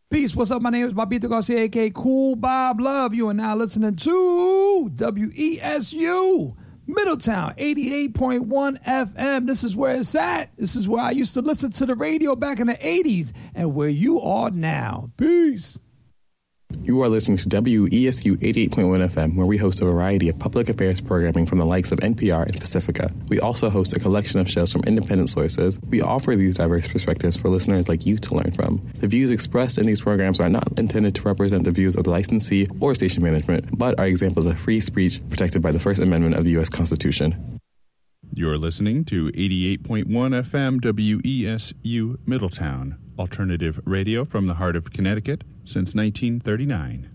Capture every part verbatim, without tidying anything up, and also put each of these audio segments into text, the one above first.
Peace. What's up? My name is Bobito Garcia, a k a. Cool Bob Love. You are now listening to W E S U Middletown, eighty-eight point one F M. This is where it's at. This is where I used to listen to the radio back in the eighties and where you are now. Peace. You are listening to W E S U eighty-eight point one F M, where we host a variety of public affairs programming from the likes of N P R and Pacifica. We also host a collection of shows from independent sources. We offer these diverse perspectives for listeners like you to learn from. The views expressed in these programs are not intended to represent the views of the licensee or station management, but are examples of free speech protected by the First Amendment of the U S Constitution. You're listening to eighty-eight point one F M W E S U Middletown, alternative radio from the heart of Connecticut since nineteen thirty-nine.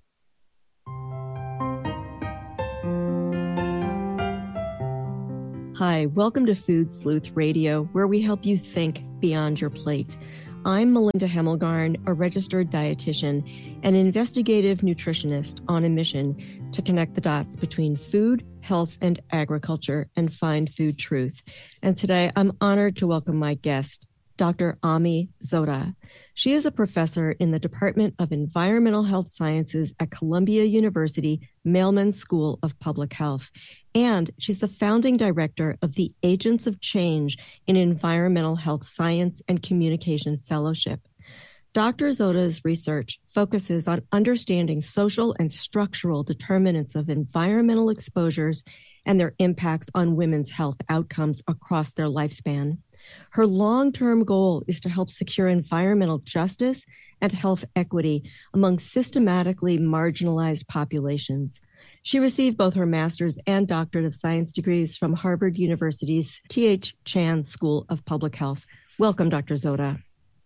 Hi, welcome to Food Sleuth Radio, where we help you think beyond your plate. I'm Melinda Hemmelgarn, a registered dietitian and investigative nutritionist on a mission to connect the dots between food, health, and agriculture and find food truth. And today I'm honored to welcome my guest, Doctor Ami Zota. She is a professor in the Department of Environmental Health Sciences at Columbia University Mailman School of Public Health. And she's the founding director of the Agents of Change in Environmental Health Science and Communication Fellowship. Doctor Zota's research focuses on understanding social and structural determinants of environmental exposures and their impacts on women's health outcomes across their lifespan. Her long-term goal is to help secure environmental justice and health equity among systematically marginalized populations. She received both her master's and doctorate of science degrees from Harvard University's T H Chan School of Public Health. Welcome, Doctor Zota.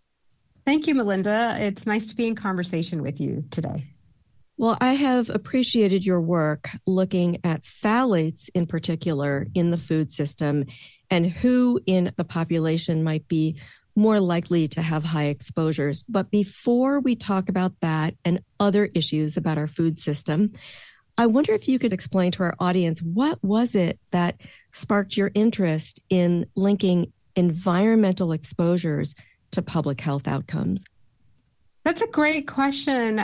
Thank you, Melinda. It's nice to be in conversation with you today. Well, I have appreciated your work looking at phthalates in particular in the food system and who in the population might be more likely to have high exposures. But before we talk about that and other issues about our food system, I wonder if you could explain to our audience, what was it that sparked your interest in linking environmental exposures to public health outcomes? That's a great question.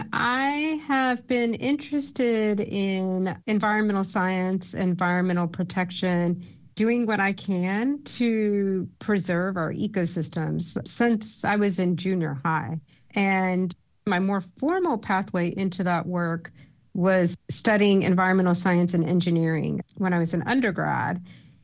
I have been interested in environmental science, environmental protection, doing what I can to preserve our ecosystems since I was in junior high. And my more formal pathway into that work was studying environmental science and engineering when I was an undergrad.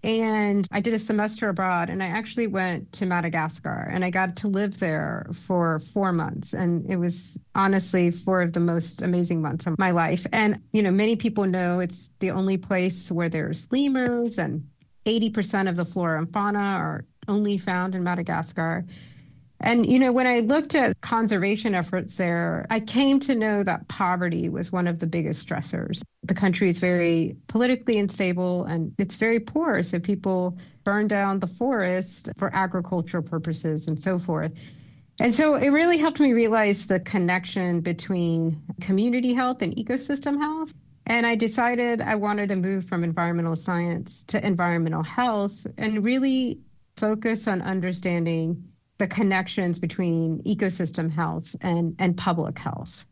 And I did a semester abroad, and I actually went to Madagascar, and I got to live there for four months. And it was honestly four of the most amazing months of my life. And, you know, many people know it's the only place where there's lemurs, and eighty percent of the flora and fauna are only found in Madagascar. And, you know, when I looked at conservation efforts there, I came to know that poverty was one of the biggest stressors. The country is very politically unstable and it's very poor. So people burn down the forest for agricultural purposes and so forth. And so it really helped me realize the connection between community health and ecosystem health. And I decided I wanted to move from environmental science to environmental health and really focus on understanding the connections between ecosystem health and, and public health.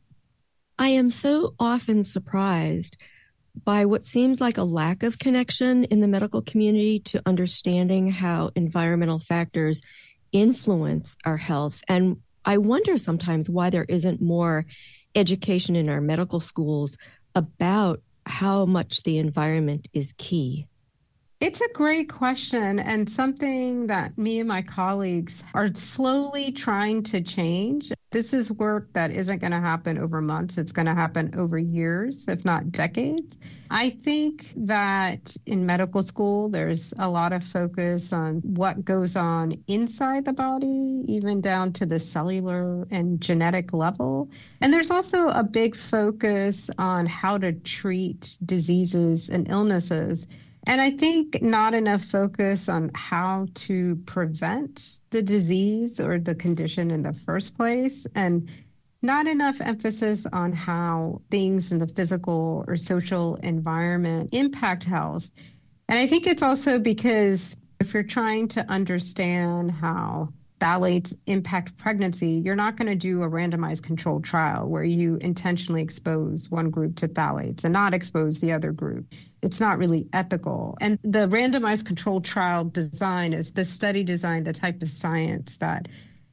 I am so often surprised by what seems like a lack of connection in the medical community to understanding how environmental factors influence our health. And I wonder sometimes why there isn't more education in our medical schools about how much the environment is key. It's a great question, and something that me and my colleagues are slowly trying to change. This is work that isn't going to happen over months. It's going to happen over years, if not decades. I think that in medical school, there's a lot of focus on what goes on inside the body, even down to the cellular and genetic level. And there's also a big focus on how to treat diseases and illnesses. And I think not enough focus on how to prevent the disease or the condition in the first place, and not enough emphasis on how things in the physical or social environment impact health. And I think it's also because if you're trying to understand how phthalates impact pregnancy, you're not going to do a randomized controlled trial where you intentionally expose one group to phthalates and not expose the other group. It's not really ethical. And the randomized controlled trial design is the study design, the type of science that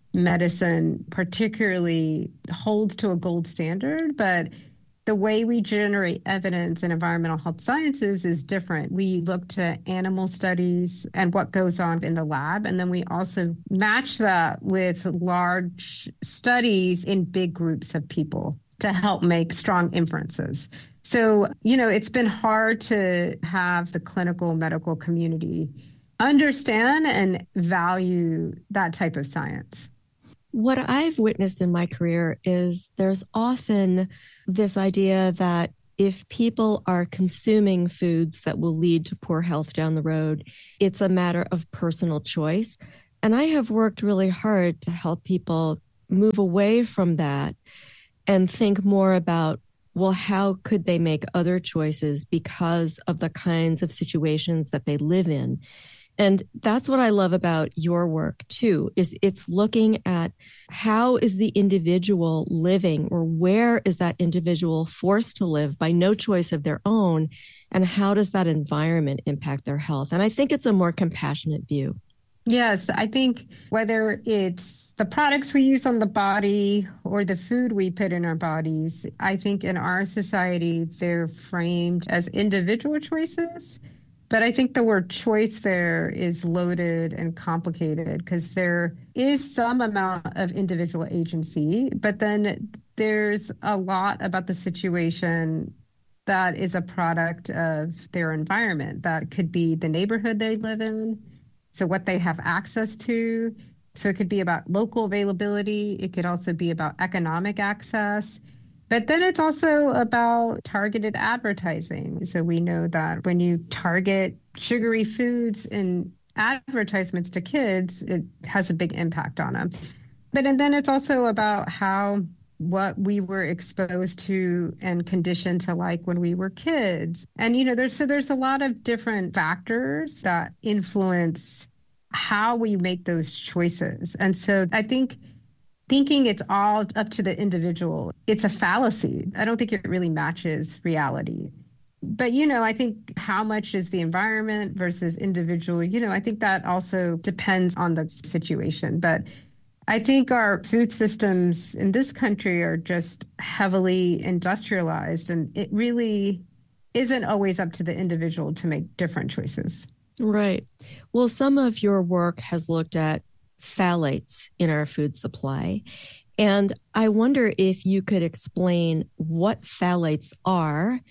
medicine particularly holds to a gold standard, but the way we generate evidence in environmental health sciences is different. We look to animal studies and what goes on in the lab, and then we also match that with large studies in big groups of people to help make strong inferences. So, you know, it's been hard to have the clinical medical community understand and value that type of science. What I've witnessed in my career is there's often this idea that if people are consuming foods that will lead to poor health down the road, it's a matter of personal choice. And I have worked really hard to help people move away from that and think more about, well, how could they make other choices because of the kinds of situations that they live in? And that's what I love about your work, too, is it's looking at how is the individual living, or where is that individual forced to live by no choice of their own, and how does that environment impact their health? And I think it's a more compassionate view. Yes, I think whether it's the products we use on the body or the food we put in our bodies, I think in our society, they're framed as individual choices. But I think the word choice there is loaded and complicated because there is some amount of individual agency, but then there's a lot about the situation that is a product of their environment. That could be the neighborhood they live in, so what they have access to. So it could be about local availability. It could also be about economic access. But then it's also about targeted advertising. So we know that when you target sugary foods in advertisements to kids, it has a big impact on them. But and then it's also about how what we were exposed to and conditioned to like when we were kids. And, you know, there's so there's a lot of different factors that influence how we make those choices. And so I think thinking it's all up to the individual, it's a fallacy. I don't think it really matches reality. But, you know, I think how much is the environment versus individual, you know, I think that also depends on the situation. But I think our food systems in this country are just heavily industrialized, and it really isn't always up to the individual to make different choices. Right. Well, some of your work has looked at phthalates in our food supply. And I wonder if you could explain what phthalates are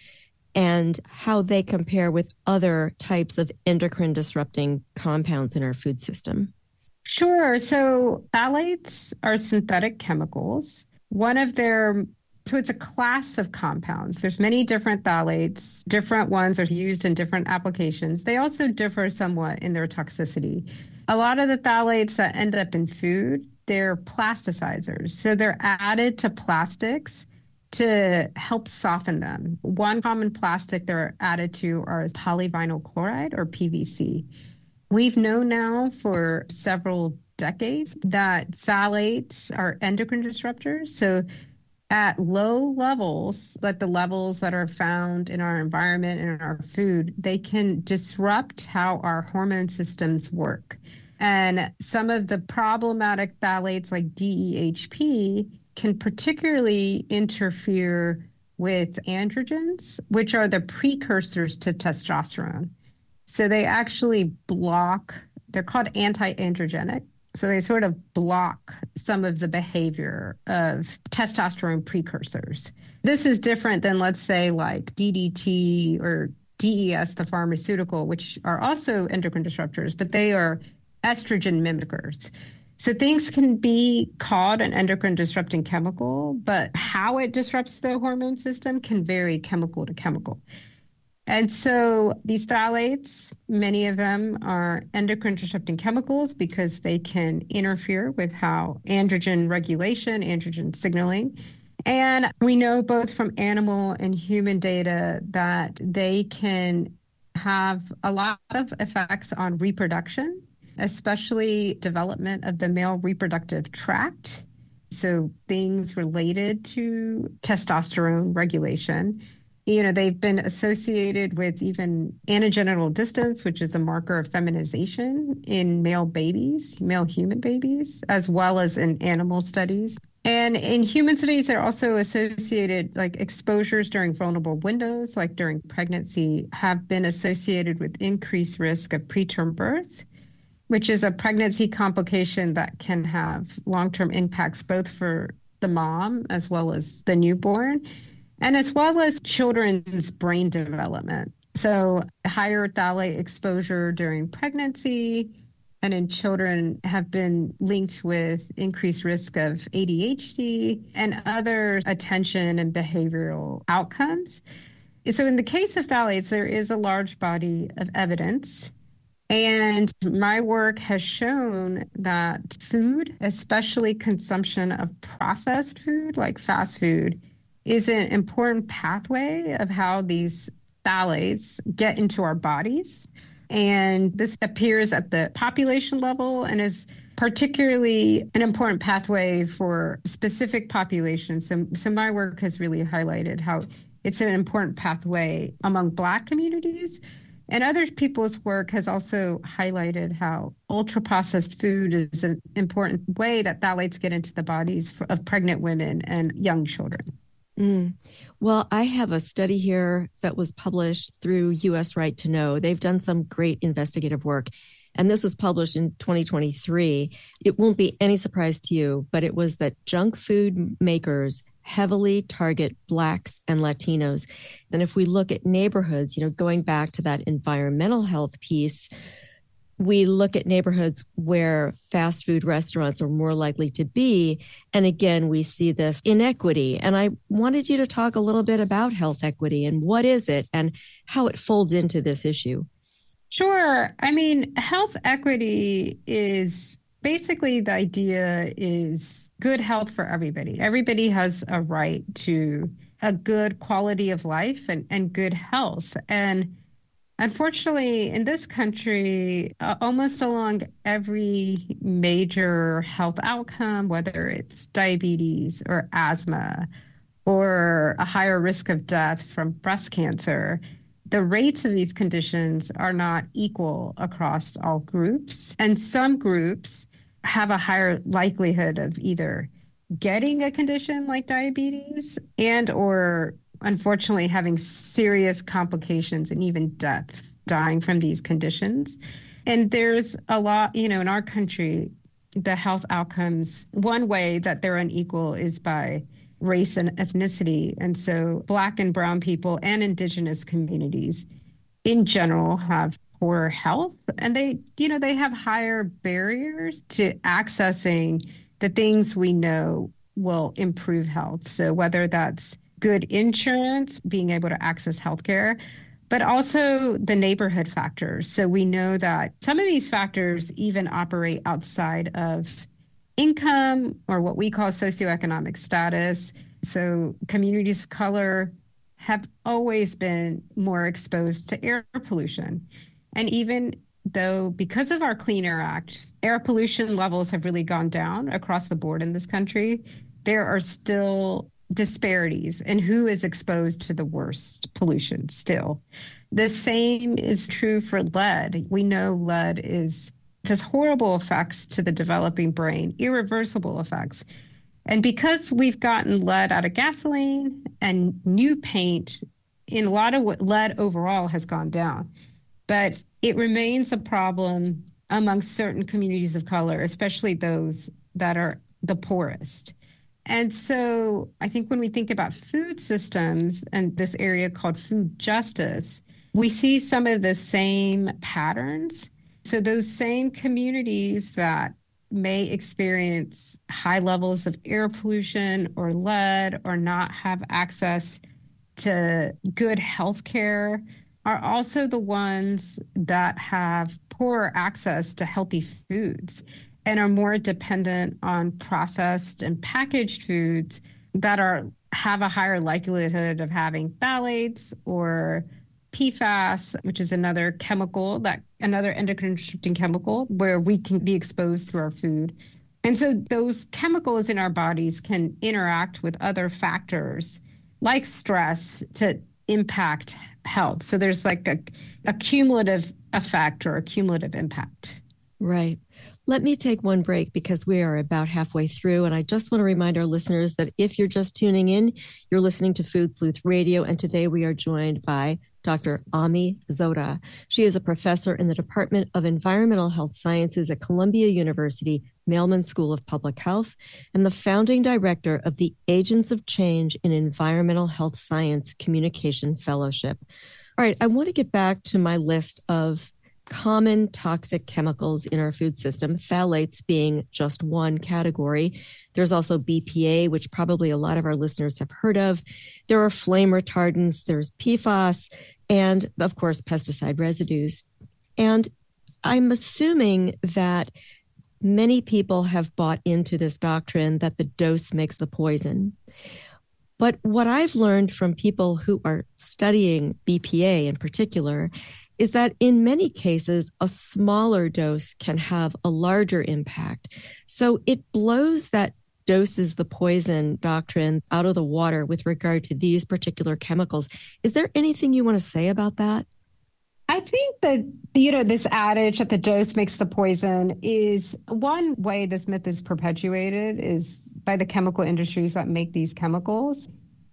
and how they compare with other types of endocrine disrupting compounds in our food system. Sure. So phthalates are synthetic chemicals. One of their So it's a class of compounds. There's many different phthalates. Different ones are used in different applications. They also differ somewhat in their toxicity. A lot of the phthalates that end up in food, they're plasticizers. So they're added to plastics to help soften them. One common plastic they're added to are polyvinyl chloride, or P V C. We've known now for several decades that phthalates are endocrine disruptors. So at low levels, like the levels that are found in our environment and in our food, they can disrupt how our hormone systems work. And some of the problematic phthalates like D E H P can particularly interfere with androgens, which are the precursors to testosterone. So they actually block, they're called anti-androgenic. So they sort of block some of the behavior of testosterone precursors. This is different than, let's say, like D D T or D E S, the pharmaceutical, which are also endocrine disruptors, but they are estrogen mimickers. So things can be called an endocrine disrupting chemical, but how it disrupts the hormone system can vary chemical to chemical. And so these phthalates, many of them are endocrine disrupting chemicals because they can interfere with how androgen regulation, androgen signaling. And we know both from animal and human data that they can have a lot of effects on reproduction. especially development of the male reproductive tract. So things related to testosterone regulation. You know, they've been associated with even anogenital distance, which is a marker of feminization in male babies, male human babies, as well as in animal studies. And in human studies, they're also associated, like exposures during vulnerable windows, like during pregnancy, have been associated with increased risk of preterm birth, which is a pregnancy complication that can have long-term impacts both for the mom as well as the newborn, and as well as children's brain development. So higher phthalate exposure during pregnancy and in children have been linked with increased risk of A D H D and other attention and behavioral outcomes. So in the case of phthalates, there is a large body of evidence. And my work has shown that food, especially consumption of processed food like fast food, is an important pathway of how these phthalates get into our bodies. And this appears at the population level and is particularly an important pathway for specific populations. So, so my work has really highlighted how it's an important pathway among Black communities. And other people's work has also highlighted how ultra-processed food is an important way that phthalates get into the bodies of pregnant women and young children. Mm. Well, I have a study here that was published through U S Right to Know. They've done some great investigative work, and this was published in twenty twenty-three. It won't be any surprise to you, but it was that junk food makers heavily target Blacks and Latinos. Then if we look at neighborhoods, you know, going back to that environmental health piece, we look at neighborhoods where fast food restaurants are more likely to be. And again, we see this inequity. And I wanted you to talk a little bit about health equity and what is it and how it folds into this issue. Sure. I mean, health equity is basically the idea is good health for everybody. Everybody has a right to a good quality of life and, and good health. And unfortunately, in this country, uh, almost along every major health outcome, whether it's diabetes or asthma or a higher risk of death from breast cancer, the rates of these conditions are not equal across all groups. And some groups have a higher likelihood of either getting a condition like diabetes and or unfortunately having serious complications and even death, dying from these conditions. And there's a lot, you know, in our country, the health outcomes, one way that they're unequal is by race and ethnicity. And so Black and brown people and indigenous communities in general have poor health, and they, you know, they have higher barriers to accessing the things we know will improve health. So whether that's good insurance, being able to access healthcare, but also the neighborhood factors. So we know that some of these factors even operate outside of income or what we call socioeconomic status. So communities of color have always been more exposed to air pollution. And even though because of our Clean Air Act, air pollution levels have really gone down across the board in this country, there are still disparities in who is exposed to the worst pollution still. The same is true for lead. We know lead is just horrible effects to the developing brain, irreversible effects. And because we've gotten lead out of gasoline and new paint, in a lot of what lead overall has gone down. But it remains a problem among certain communities of color, especially those that are the poorest. And so I think when we think about food systems and this area called food justice, we see some of the same patterns. So those same communities that may experience high levels of air pollution or lead or not have access to good health care are also the ones that have poorer access to healthy foods and are more dependent on processed and packaged foods that are have a higher likelihood of having phthalates or P FAS, which is another chemical, that another endocrine disrupting chemical where we can be exposed through our food. And so those chemicals in our bodies can interact with other factors like stress to impact health. So there's like a, a cumulative effect or a cumulative impact. Right. Let me take one break because we are about halfway through. And I just want to remind our listeners that if you're just tuning in, you're listening to Food Sleuth Radio. And today we are joined by Doctor Ami Zodda. She is a professor in the Department of Environmental Health Sciences at Columbia University Mailman School of Public Health and the founding director of the Agents of Change in Environmental Health Science Communication Fellowship. All right, I want to get back to my list of common toxic chemicals in our food system, phthalates being just one category. There's also B P A, which probably a lot of our listeners have heard of. There are flame retardants, there's P FAS, and of course, pesticide residues. And I'm assuming that many people have bought into this doctrine that the dose makes the poison. But what I've learned from people who are studying B P A in particular is that in many cases, a smaller dose can have a larger impact. So it blows that dose is the poison doctrine out of the water with regard to these particular chemicals. Is there anything you want to say about that? I think that, you know, this adage that the dose makes the poison is one way this myth is perpetuated is by the chemical industries that make these chemicals.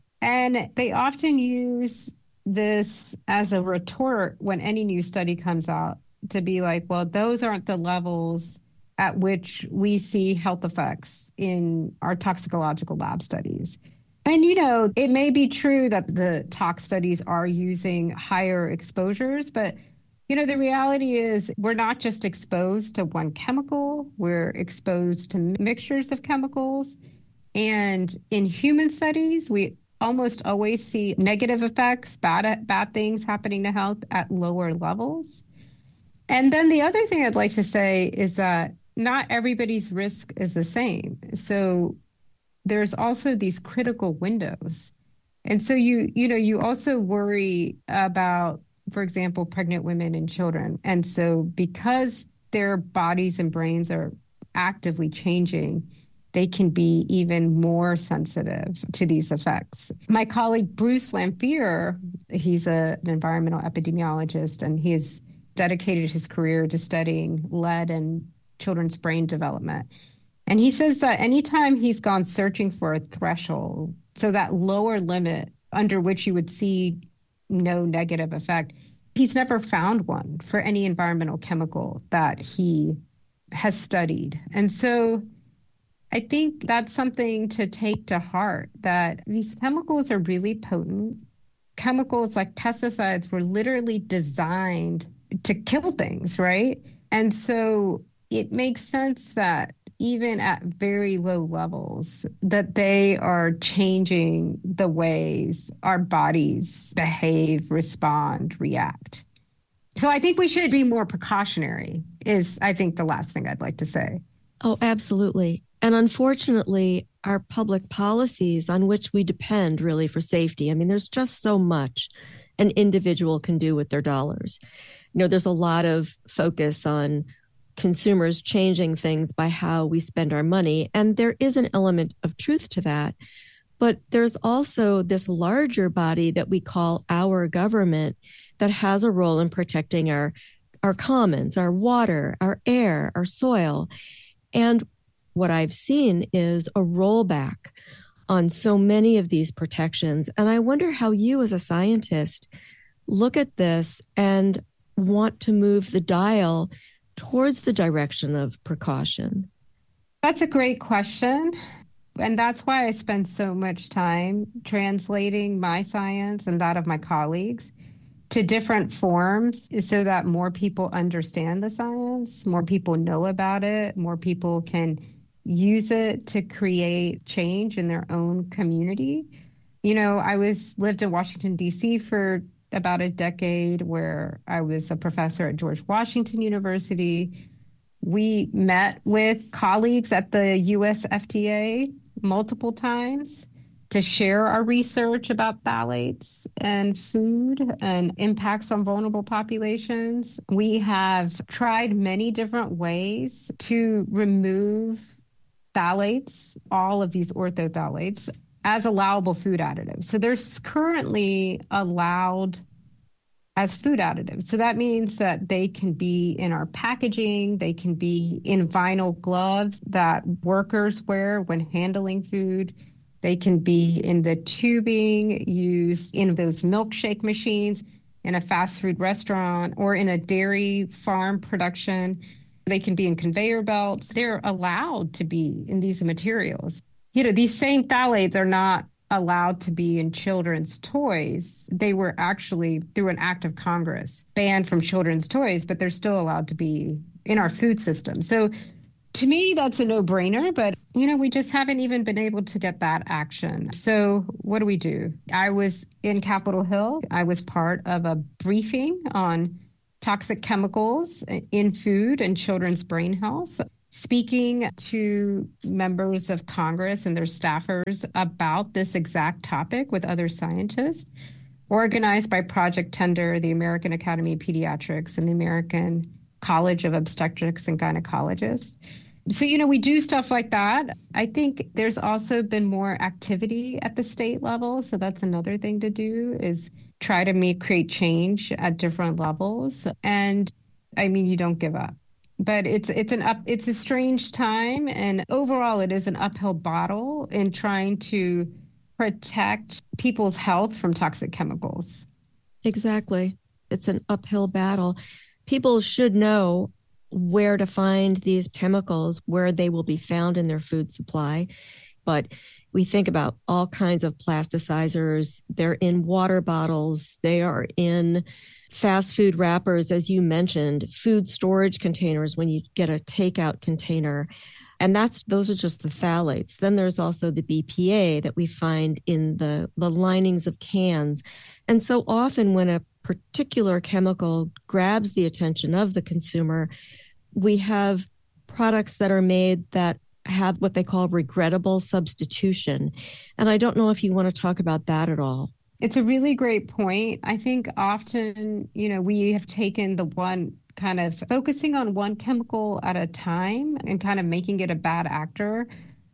And they often use this as a retort when any new study comes out to be like, well, those aren't the levels at which we see health effects in our toxicological lab studies. And, you know, it may be true that the tox studies are using higher exposures, but, you know, the reality is we're not just exposed to one chemical, we're exposed to mixtures of chemicals. And in human studies, we almost always see negative effects, bad, bad things happening to health at lower levels. And then the other thing I'd like to say is that not everybody's risk is the same. So there's also these critical windows. And so you, you know, you also worry about, for example, pregnant women and children. And so because their bodies and brains are actively changing, they can be even more sensitive to these effects. My colleague, Bruce Lanphier, he's a, an environmental epidemiologist, and he has dedicated his career to studying lead and children's brain development. And he says that anytime he's gone searching for a threshold, so that lower limit under which you would see no negative effect, he's never found one for any environmental chemical that he has studied. And so I think that's something to take to heart, that these chemicals are really potent. Chemicals like pesticides were literally designed to kill things, right? And so it makes sense that even at very low levels, that they are changing the ways our bodies behave, respond, react. So I think we should be more precautionary is, I think, the last thing I'd like to say. Oh, absolutely. And unfortunately, our public policies on which we depend really for safety, I mean, there's just so much an individual can do with their dollars. You know, there's a lot of focus on consumers changing things by how we spend our money. And there is an element of truth to that. But there's also this larger body that we call our government that has a role in protecting our, our commons, our water, our air, our soil. And what I've seen is a rollback on so many of these protections. And I wonder how you as a scientist look at this and want to move the dial towards the direction of precaution. That's a great question. And that's why I spend so much time translating my science and that of my colleagues to different forms so that more people understand the science, more people know about it, more people can use it to create change in their own community. You know, I was lived in Washington, D C for about a decade, where I was a professor at George Washington University. We met with colleagues at the U S F D A multiple times to share our research about phthalates and food and impacts on vulnerable populations. We have tried many different ways to remove phthalates, all of these orthophthalates, as allowable food additives. So there's currently allowed as food additives. So that means that they can be in our packaging, they can be in vinyl gloves that workers wear when handling food. They can be in the tubing used in those milkshake machines in a fast food restaurant or in a dairy farm production. They can be in conveyor belts. They're allowed to be in these materials. You know, these same phthalates are not allowed to be in children's toys. They were actually, through an act of Congress, banned from children's toys, but they're still allowed to be in our food system. So to me, that's a no-brainer, but, you know, we just haven't even been able to get that action. So what do we do? I was in Capitol Hill. I was part of a briefing on toxic chemicals in food and children's brain health, speaking to members of Congress and their staffers about this exact topic with other scientists, organized by Project Tender, the American Academy of Pediatrics, and the American College of Obstetrics and Gynecologists. So, you know, we do stuff like that. I think there's also been more activity at the state level. So that's another thing to do, is try to make, create change at different levels. And I mean, you don't give up. But it's it's an up it's a strange time, and overall it is an uphill battle in trying to protect people's health from toxic chemicals. Exactly. It's an uphill battle. People should know where to find these chemicals, where they will be found in their food supply. But we think about all kinds of plasticizers. They're in water bottles. They are in fast food wrappers, as you mentioned, food storage containers when you get a takeout container. And that's those are just the phthalates. Then there's also the B P A that we find in the, the linings of cans. And so often when a particular chemical grabs the attention of the consumer, we have products that are made that have what they call regrettable substitution. And I don't know if you want to talk about that at all. It's a really great point. I think often, you know, we have taken the one kind of focusing on one chemical at a time and kind of making it a bad actor.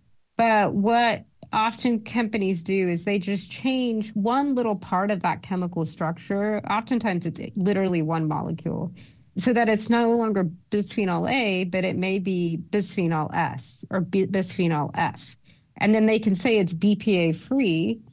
But what often companies do is they just change one little part of that chemical structure. Oftentimes it's literally one molecule, so that it's no longer bisphenol A, but it may be bisphenol S or bisphenol F. And then they can say it's B P A free.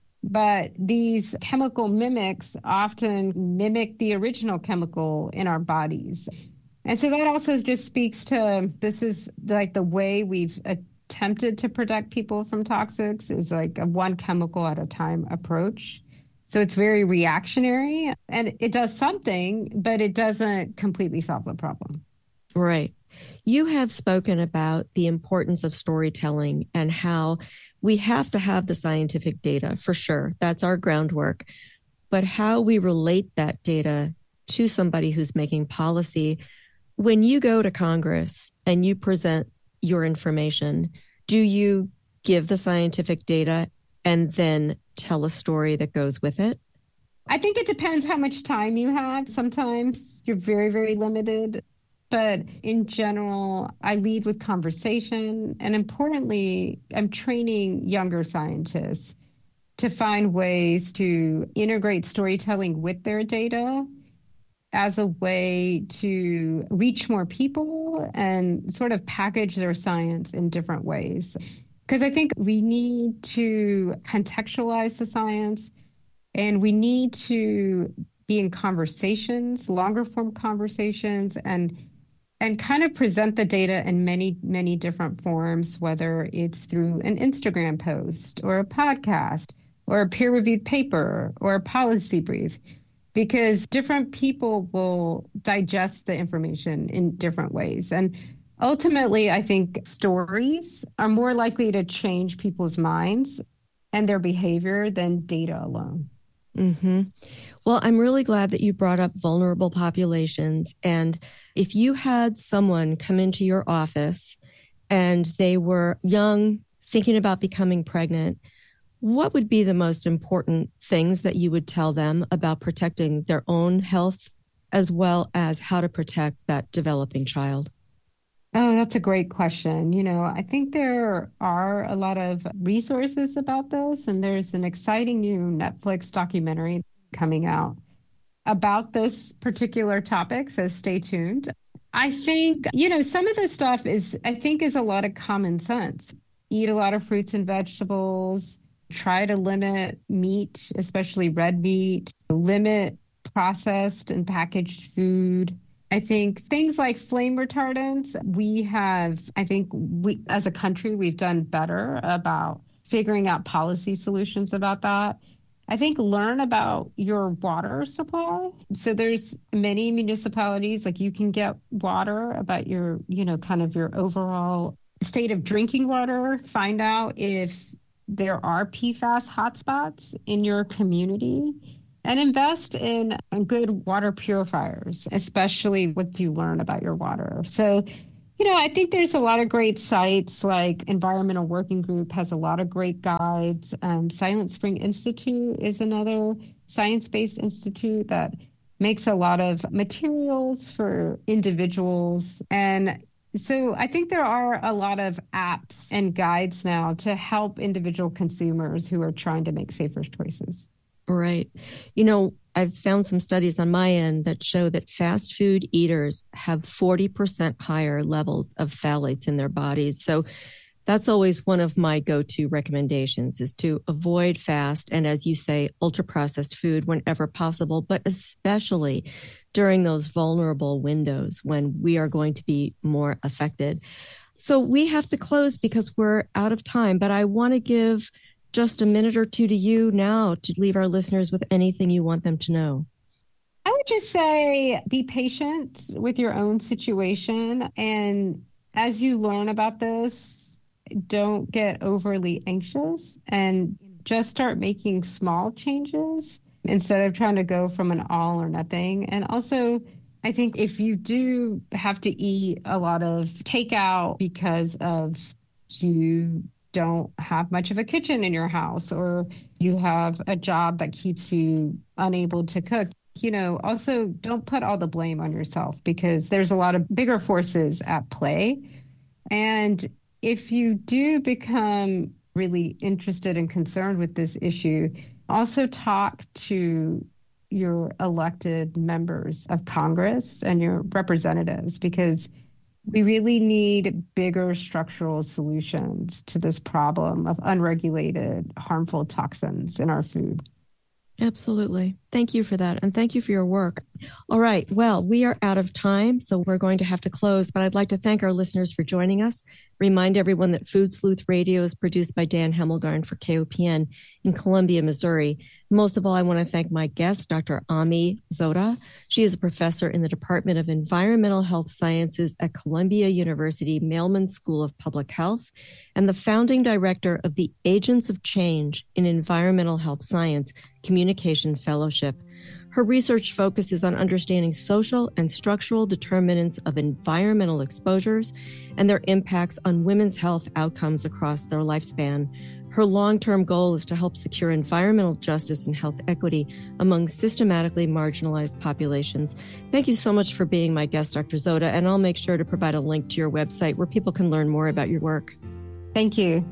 But these chemical mimics often mimic the original chemical in our bodies. And so that also just speaks to, this is like the way we've attempted to protect people from toxics, is like a one chemical at a time approach. So it's very reactionary, and it does something, but it doesn't completely solve the problem. Right. You have spoken about the importance of storytelling and how we have to have the scientific data, for sure. That's our groundwork. But how we relate that data to somebody who's making policy. When you go to Congress and you present your information, do you give the scientific data and then tell a story that goes with it? I think it depends how much time you have. Sometimes you're very, very limited. But in general, I lead with conversation. And importantly, I'm training younger scientists to find ways to integrate storytelling with their data as a way to reach more people and sort of package their science in different ways. Because I think we need to contextualize the science, and we need to be in conversations, longer form conversations, and and kind of present the data in many, many different forms, whether it's through an Instagram post or a podcast or a peer-reviewed paper or a policy brief, because different people will digest the information in different ways. And ultimately, I think stories are more likely to change people's minds and their behavior than data alone. Mm-hmm. Well, I'm really glad that you brought up vulnerable populations. And if you had someone come into your office and they were young, thinking about becoming pregnant, what would be the most important things that you would tell them about protecting their own health as well as how to protect that developing child? Oh, that's a great question. You know, I think there are a lot of resources about this, and there's an exciting new Netflix documentary coming out about this particular topic, so stay tuned. I think, you know, some of this stuff is, I think, is a lot of common sense. Eat a lot of fruits and vegetables, try to limit meat, especially red meat, limit processed and packaged food. I think things like flame retardants, we have, I think we, as a country, we've done better about figuring out policy solutions about that. I think learn about your water supply. So there's many municipalities, like you can get water about your, you know, kind of your overall state of drinking water. Find out if there are P FAS hotspots in your community. And invest in good water purifiers, especially what you learn about your water. So, you know, I think there's a lot of great sites, like Environmental Working Group has a lot of great guides. Um, Silent Spring Institute is another science-based institute that makes a lot of materials for individuals. And so I think there are a lot of apps and guides now to help individual consumers who are trying to make safer choices. Right. You know, I've found some studies on my end that show that fast food eaters have forty percent higher levels of phthalates in their bodies. So that's always one of my go-to recommendations, is to avoid fast and, as you say, ultra-processed food whenever possible, but especially during those vulnerable windows when we are going to be more affected. So we have to close because we're out of time, but I want to give just a minute or two to you now to leave our listeners with anything you want them to know. I would just say be patient with your own situation. And as you learn about this, don't get overly anxious and just start making small changes instead of trying to go from an all or nothing. And also, I think if you do have to eat a lot of takeout because of you don't have much of a kitchen in your house, or you have a job that keeps you unable to cook, you know, also don't put all the blame on yourself, because there's a lot of bigger forces at play. And if you do become really interested and concerned with this issue, also talk to your elected members of Congress and your representatives, because we really need bigger structural solutions to this problem of unregulated, harmful toxins in our food. Absolutely. Thank you for that. And thank you for your work. All right. Well, we are out of time, so we're going to have to close, but I'd like to thank our listeners for joining us. Remind everyone that Food Sleuth Radio is produced by Dan Hemmelgarn for K O P N in Columbia, Missouri. Most of all, I want to thank my guest, Doctor Ami Zota. She is a professor in the Department of Environmental Health Sciences at Columbia University Mailman School of Public Health and the founding director of the Agents of Change in Environmental Health Science Communication Fellowship. Her research focuses on understanding social and structural determinants of environmental exposures and their impacts on women's health outcomes across their lifespan. Her long-term goal is to help secure environmental justice and health equity among systematically marginalized populations. Thank you so much for being my guest, Doctor Zota, and I'll make sure to provide a link to your website where people can learn more about your work. Thank you.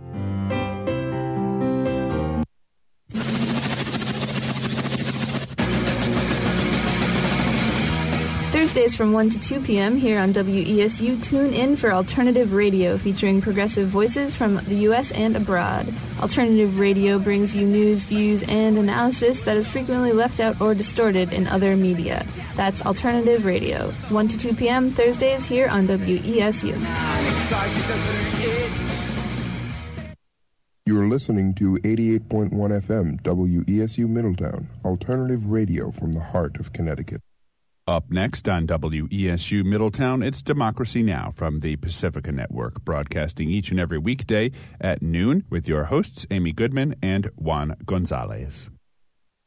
Thursdays from one to two p.m. here on W E S U, tune in for Alternative Radio, featuring progressive voices from the U S and abroad. Alternative Radio brings you news, views, and analysis that is frequently left out or distorted in other media. That's Alternative Radio, one to two p.m. Thursdays here on W E S U. You're listening to eighty-eight point one F M, W E S U Middletown, Alternative Radio from the heart of Connecticut. Up next on W E S U Middletown, it's Democracy Now! From the Pacifica Network, broadcasting each and every weekday at noon with your hosts, Amy Goodman and Juan Gonzalez.